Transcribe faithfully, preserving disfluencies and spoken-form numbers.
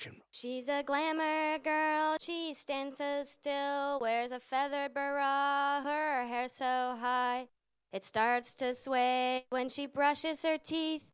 action. She's a glamour girl, she stands so still, wears a feathered bra, her hair so high. It starts to sway when she brushes her teeth.